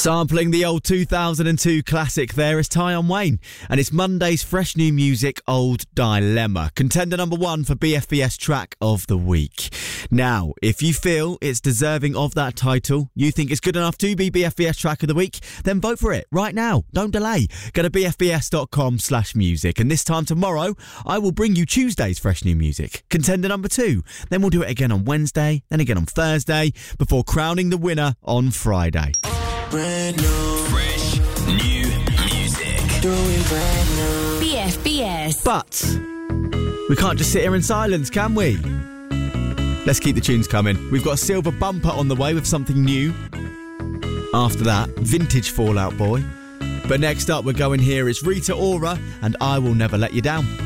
Sampling the old 2002 classic there is Tion Wayne, and it's Monday's fresh new music, Old Dilemma, contender number 1 for BFBS Track of the Week. Now, if you feel it's deserving of that title, you think it's good enough to be BFBS Track of the Week, then vote for it right now. Don't delay. Go to bfbs.com/music, and this time tomorrow, I will bring you Tuesday's fresh new music, contender number 2. Then we'll do it again on Wednesday, then again on Thursday, before crowning the winner on Friday. Brand new, fresh new music. Doing brand new. BFBS. But we can't just sit here in silence, can we? Let's keep the tunes coming. We've got a silver bumper on the way with something new. After that, vintage Fall Out Boy. But next up, we're going here. It's Rita Ora and I Will Never Let You Down.